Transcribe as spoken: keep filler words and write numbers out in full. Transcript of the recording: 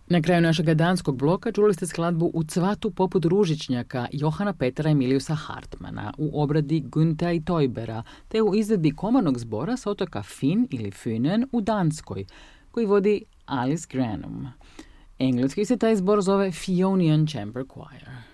Na kraju našega danskog bloka čuli ste skladbu U cvatu poput ružičnjaka Johana Petra Emiliusa Hartmana u obradi Güntea i Teubera, te u izvedbi komornog zbora sa otoka Fyn ili Fynen u Danskoj, koji vodi Alice Granum. Engleski se taj zbor zove Fionian Chamber Choir.